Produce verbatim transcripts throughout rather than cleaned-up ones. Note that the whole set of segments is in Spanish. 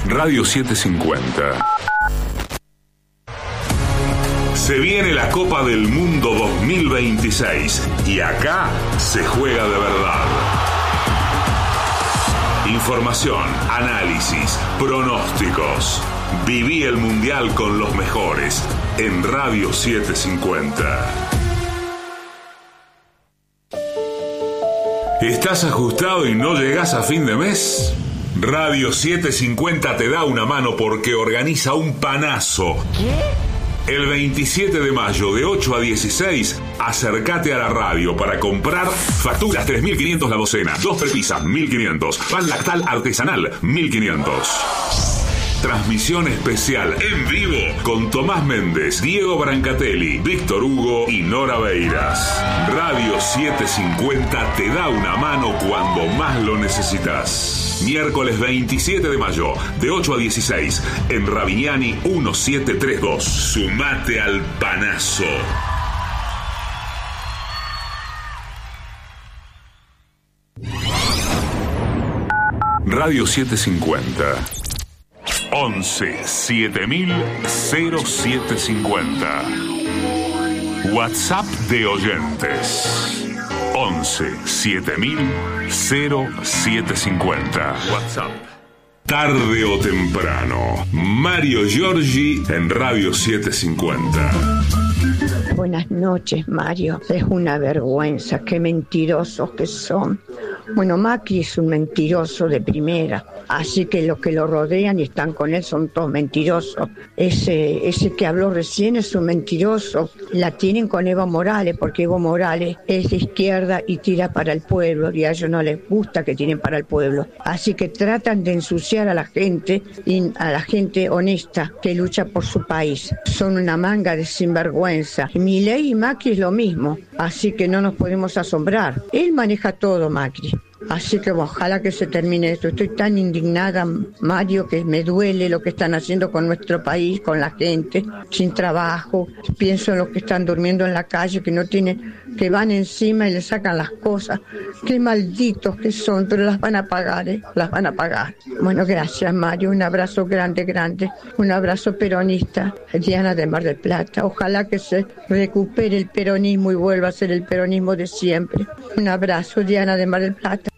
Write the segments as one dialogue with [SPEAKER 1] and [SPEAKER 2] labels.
[SPEAKER 1] Radio setecientos cincuenta. Se viene la Copa del Mundo dos mil veintiséis y acá se juega de verdad. Información, análisis, pronósticos. Viví el Mundial con los mejores en Radio setecientos cincuenta. ¿Estás ajustado y no llegás a fin de mes? Radio setecientos cincuenta te da una mano porque organiza un panazo. ¿Qué? El veintisiete de mayo de ocho a dieciséis, acércate a la radio para comprar facturas tres mil quinientos la docena, dos prepisas mil quinientos, pan lactal artesanal mil quinientos. Transmisión especial en vivo con Tomás Méndez, Diego Brancatelli, Víctor Hugo y Nora Beiras. Radio setecientos cincuenta te da una mano cuando más lo necesitas. Miércoles veintisiete de mayo, de ocho a dieciséis, en Ravignani diecisiete treinta y dos. Sumate al panazo. Radio setecientos cincuenta. once siete mil cero siete cincuenta. WhatsApp de oyentes. once siete mil cero siete cincuenta. WhatsApp. Tarde o temprano. Mario Giorgi en Radio setecientos cincuenta.
[SPEAKER 2] Buenas noches, Mario. Es una vergüenza, qué mentirosos que son. Bueno, Macri es un mentiroso de primera, así que los que lo rodean y están con él son todos mentirosos. Ese, ese que habló recién es un mentiroso. La tienen con Evo Morales, porque Evo Morales es de izquierda y tira para el pueblo, y a ellos no les gusta que tiren para el pueblo. Así que tratan de ensuciar a la gente, y a la gente honesta que lucha por su país. Son una manga de sinvergüenza. Milei y Macri es lo mismo, así que no nos podemos asombrar. Él maneja todo, Macri. Así que ojalá que se termine esto. Estoy tan indignada, Mario, que me duele lo que están haciendo con nuestro país, con la gente, sin trabajo. Pienso en los que están durmiendo en la calle, que no tienen, que van encima y le sacan las cosas. Qué malditos que son, pero las van a pagar, ¿eh? Las van a pagar. Bueno, gracias, Mario. Un abrazo grande, grande. Un abrazo peronista. Diana de Mar del Plata. Ojalá que se recupere el peronismo y vuelva a ser el peronismo de siempre. Un abrazo, Diana de Mar del Plata.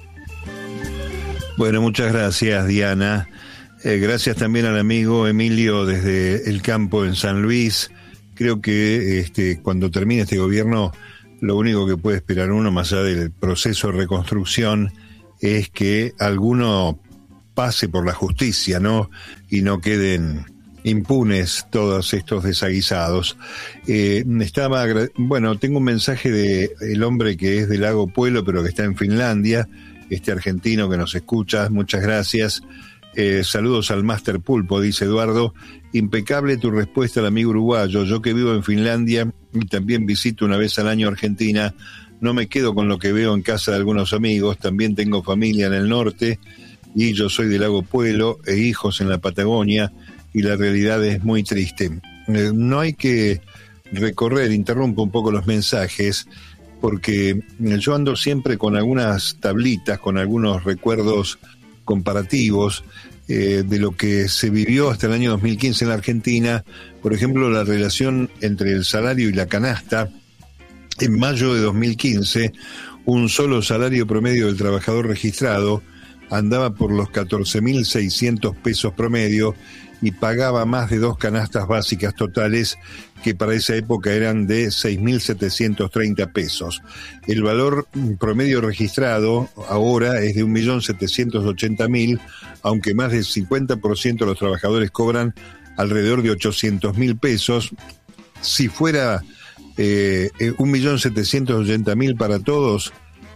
[SPEAKER 3] Bueno, muchas gracias, Diana. Eh, gracias también al amigo Emilio desde el campo en San Luis. Creo que este, cuando termine este gobierno, lo único que puede esperar uno, más allá del proceso de reconstrucción, es que alguno pase por la justicia, ¿no? Y no queden impunes todos estos desaguisados. Eh, estaba, bueno, tengo un mensaje de el hombre que es del Lago Puelo, pero que está en Finlandia, este argentino que nos escucha, muchas gracias. Eh, saludos al Máster Pulpo, dice Eduardo. Impecable tu respuesta al amigo uruguayo. Yo que vivo en Finlandia y también visito una vez al año Argentina, no me quedo con lo que veo en casa de algunos amigos, también tengo familia en el norte y yo soy del Lago Puelo e hijos en la Patagonia y la realidad es muy triste. Eh, no hay que recorrer, interrumpo un poco los mensajes, porque yo ando siempre con algunas tablitas, con algunos recuerdos comparativos eh, de lo que se vivió hasta el año dos mil quince en la Argentina. Por ejemplo, la relación entre el salario y la canasta. En mayo de dos mil quince, un solo salario promedio del trabajador registrado andaba por los catorce mil seiscientos pesos promedio y pagaba más de dos canastas básicas totales que para esa época eran de seis mil setecientos treinta pesos. El valor promedio registrado ahora es de un millón setecientos ochenta mil, aunque más del cincuenta por ciento de los trabajadores cobran alrededor de ochocientos mil pesos. Si fuera eh, un millón setecientos ochenta mil para todos,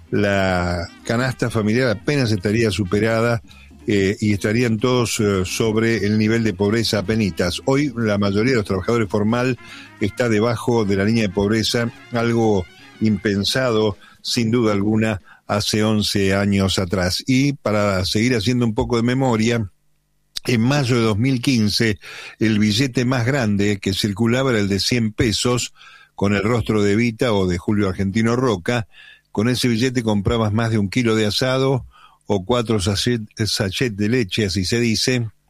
[SPEAKER 3] la canasta familiar apenas estaría superada Eh, y estarían todos eh, sobre el nivel de pobreza apenitas. Hoy la mayoría de los trabajadores formal está debajo de la línea de pobreza, algo impensado sin duda alguna hace once años atrás. Y para seguir haciendo un poco de memoria, en mayo de dos mil quince el billete más grande que circulaba era el de cien pesos con el rostro de Evita o de Julio Argentino Roca. Con ese billete comprabas más de un kilo de asado o cuatro sachet, sachet de leche, así se dice,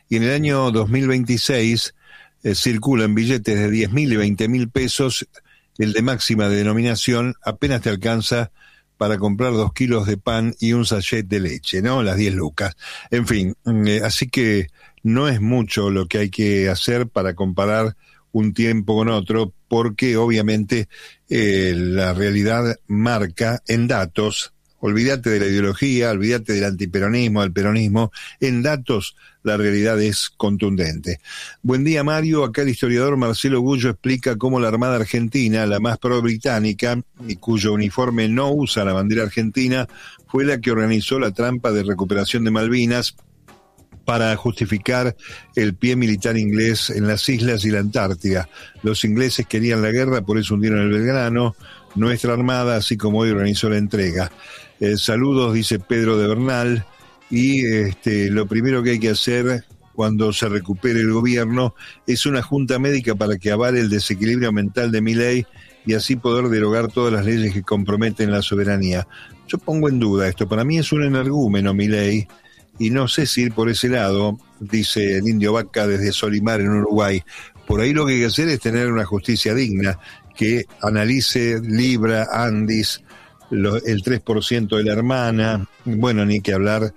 [SPEAKER 3] y en el año dos mil veintiséis eh, circulan billetes de diez mil y veinte mil pesos, el de máxima denominación apenas te alcanza para comprar dos kilos de pan y un sachet de leche, ¿no? Las diez lucas. En fin, eh, así que no es mucho lo que hay que hacer para comparar un tiempo con otro, porque obviamente eh, la realidad marca en datos. Olvídate de la ideología, olvídate del antiperonismo, del peronismo. En datos, la realidad es contundente. Buen día, Mario. Acá el historiador Marcelo Gullo explica cómo la Armada Argentina, la más pro-británica, y cuyo uniforme no usa la bandera argentina, fue la que organizó la trampa de recuperación de Malvinas para justificar el pie militar inglés en las islas y la Antártida. Los ingleses querían la guerra, por eso hundieron el Belgrano. Nuestra Armada, así como hoy, organizó la entrega. Eh, saludos, dice Pedro de Bernal, y este, lo primero que hay que hacer cuando se recupere el gobierno es una junta médica para que avale el desequilibrio mental de Milei y así poder derogar todas las leyes que comprometen la soberanía. Yo pongo en duda esto, para mí es un energúmeno Milei, y no sé si ir por ese lado, dice el Indio Vaca desde Solimar en Uruguay. Por ahí lo que hay que hacer es tener una justicia digna, que analice Libra, Andis, lo, el tres por ciento de la hermana, bueno, ni que hablar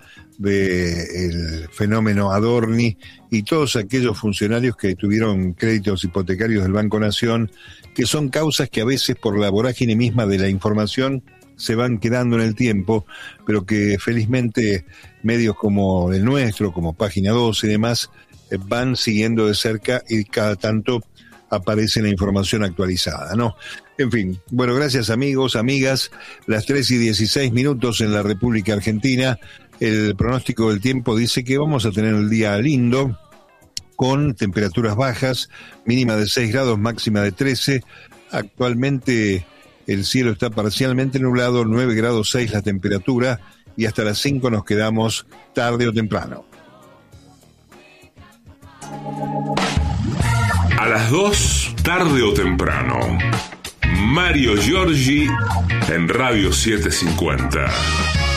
[SPEAKER 3] del fenómeno Adorni y todos aquellos funcionarios que tuvieron créditos hipotecarios del Banco Nación, que son causas que a veces por la vorágine misma de la información se van quedando en el tiempo, pero que felizmente medios como el nuestro, como Página doce y demás, van siguiendo de cerca y cada tanto aparece la información actualizada, ¿no? En fin, bueno, gracias amigos, amigas, las tres y dieciséis minutos en la República Argentina. El pronóstico del tiempo dice que vamos a tener el día lindo, con temperaturas bajas, mínima de seis grados, máxima de trece. Actualmente el cielo está parcialmente nublado, nueve grados seis la temperatura, y hasta las cinco nos quedamos tarde o temprano.
[SPEAKER 1] A las dos, tarde o temprano. Mario Giorgi en Radio setecientos cincuenta.